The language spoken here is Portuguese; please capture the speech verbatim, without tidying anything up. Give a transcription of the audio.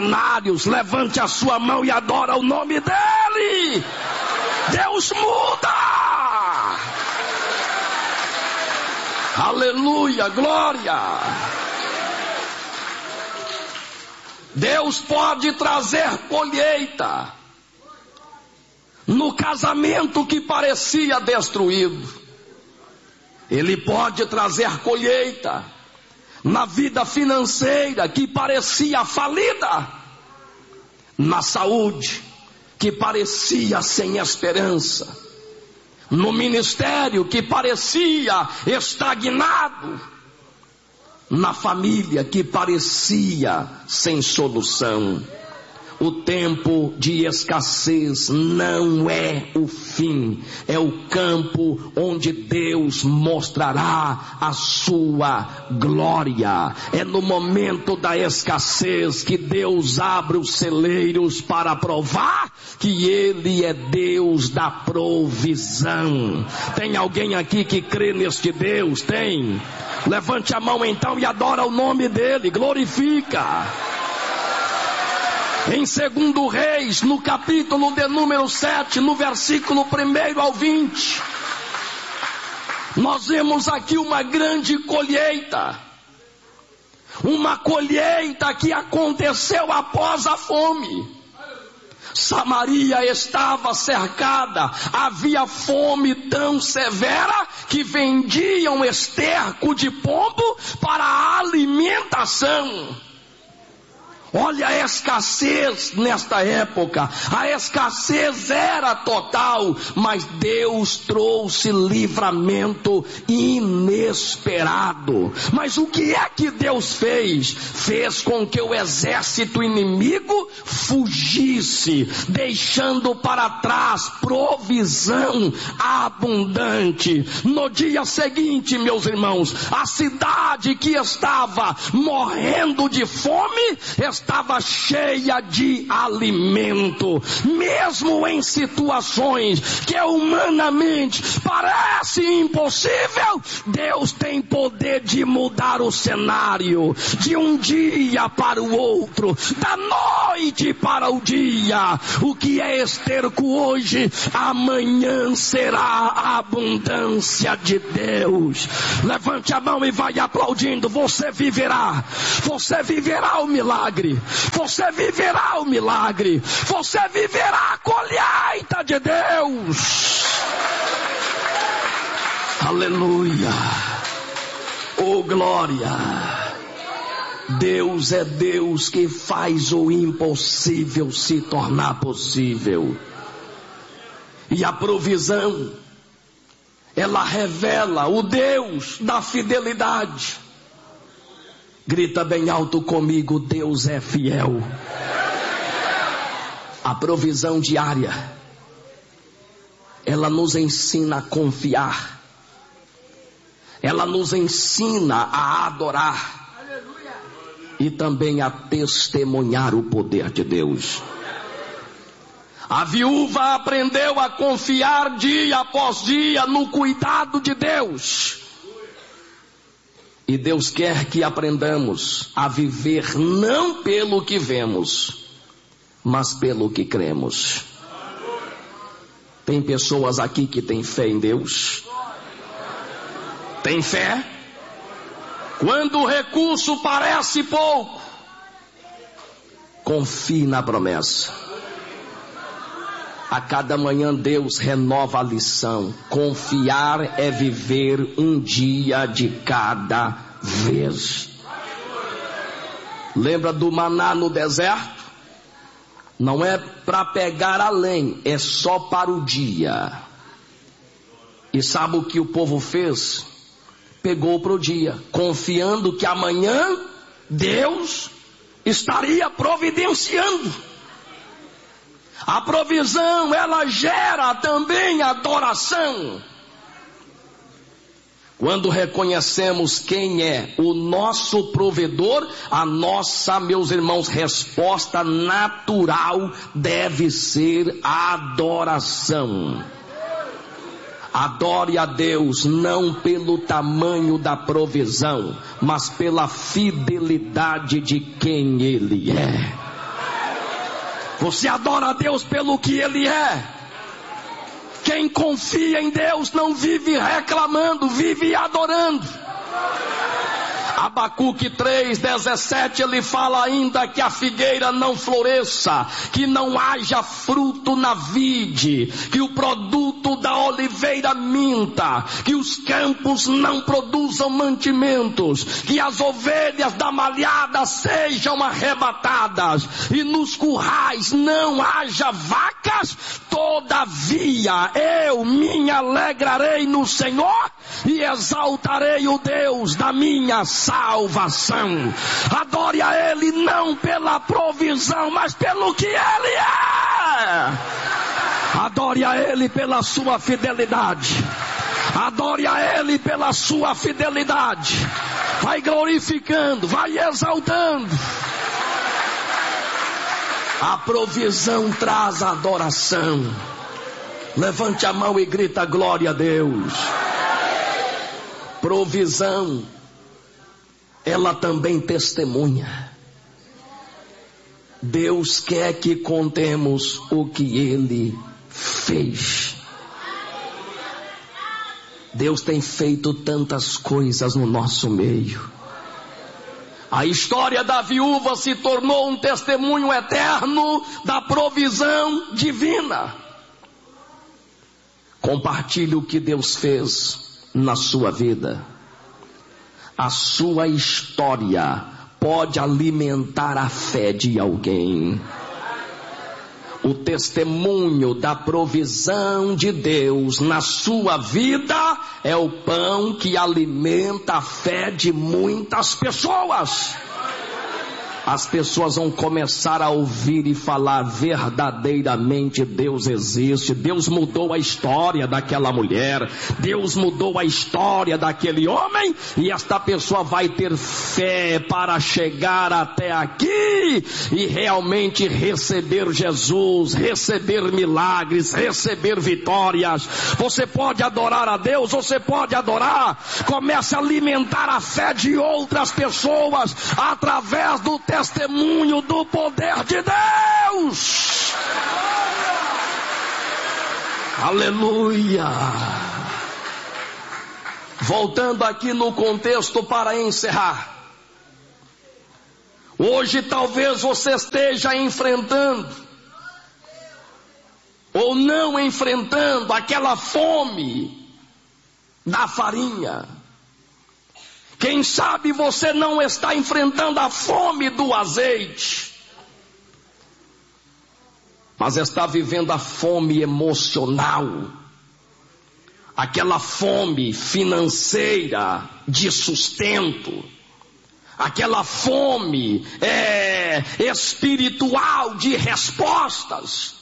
cenários. Levante a sua mão e adora o nome dele. Deus muda. Aleluia, glória. Deus pode trazer colheita no casamento que parecia destruído. Ele pode trazer colheita na vida financeira que parecia falida, na saúde que parecia sem esperança, no ministério que parecia estagnado, na família que parecia sem solução. O tempo de escassez não é o fim, é o campo onde Deus mostrará a sua glória. É no momento da escassez que Deus abre os celeiros para provar que Ele é Deus da provisão. Tem alguém aqui que crê neste Deus? Tem? Levante a mão então e adora o nome dele, glorifica. Em segundo Reis, no capítulo de número sete, no versículo primeiro ao vinte, nós vemos aqui uma grande colheita. Uma colheita que aconteceu após a fome. Samaria estava cercada, havia fome tão severa que vendiam esterco de pombo para a alimentação. Olha a escassez nesta época, a escassez era total, mas Deus trouxe livramento inesperado. Mas o que é que Deus fez? Fez com que o exército inimigo fugisse, deixando para trás provisão abundante. No dia seguinte, meus irmãos, a cidade que estava morrendo de fome, estava cheia de alimento. Mesmo em situações que humanamente parece impossível, Deus tem poder de mudar o cenário, de um dia para o outro, da noite para o dia. O que é esterco hoje, amanhã será a abundância de Deus. Levante a mão e vai aplaudindo. Você viverá, você viverá o milagre. Você viverá o milagre. Você viverá a colheita de Deus. Aleluia. Oh glória. Deus é Deus que faz o impossível se tornar possível. E a provisão, ela revela o Deus da fidelidade. Grita bem alto comigo: Deus é fiel. A provisão diária, ela nos ensina a confiar. Ela nos ensina a adorar. E também a testemunhar o poder de Deus. A viúva aprendeu a confiar dia após dia no cuidado de Deus. E Deus quer que aprendamos a viver não pelo que vemos, mas pelo que cremos. Tem pessoas aqui que têm fé em Deus? Tem fé? Quando o recurso parece pouco, confie na promessa. A cada manhã Deus renova a lição. Confiar é viver um dia de cada vez. Lembra do maná no deserto? Não é para pegar além, é só para o dia. E sabe o que o povo fez? Pegou para o dia, confiando que amanhã Deus estaria providenciando. A provisão, ela gera também adoração. Quando reconhecemos quem é o nosso provedor, a nossa, meus irmãos, resposta natural deve ser a adoração. Adore a Deus não pelo tamanho da provisão, mas pela fidelidade de quem Ele é. Você adora a Deus pelo que Ele é. Quem confia em Deus não vive reclamando, vive adorando. Abacuque três, dezessete, ele fala ainda que a figueira não floresça, que não haja fruto na vide, que o produto da oliveira minta, que os campos não produzam mantimentos, que as ovelhas da malhada sejam arrebatadas, e nos currais não haja vacas. Todavia eu me alegrarei no Senhor e exaltarei o Deus da minha salvação. Adore a Ele não pela provisão, mas pelo que Ele é. Adore a Ele pela sua fidelidade. Adore a Ele pela sua fidelidade. Vai glorificando, vai exaltando. A provisão traz a adoração. Levante a mão e grita glória a Deus. Provisão, ela também testemunha. Deus quer que contemos o que Ele fez. Deus tem feito tantas coisas no nosso meio. A história da viúva se tornou um testemunho eterno da provisão divina. Compartilhe o que Deus fez na sua vida. A sua história pode alimentar a fé de alguém. O testemunho da provisão de Deus na sua vida é o pão que alimenta a fé de muitas pessoas. As pessoas vão começar a ouvir e falar: verdadeiramente Deus existe. Deus mudou a história daquela mulher, Deus mudou a história daquele homem, e esta pessoa vai ter fé para chegar até aqui e realmente receber Jesus, receber milagres, receber vitórias. Você pode adorar a Deus, você pode adorar. Comece a alimentar a fé de outras pessoas através do testemunho do poder de Deus. Aleluia. Voltando aqui no contexto para encerrar. Hoje talvez você esteja enfrentando ou não enfrentando aquela fome da farinha. Quem sabe você não está enfrentando a fome do azeite, mas está vivendo a fome emocional, aquela fome financeira de sustento, aquela fome é, espiritual de respostas.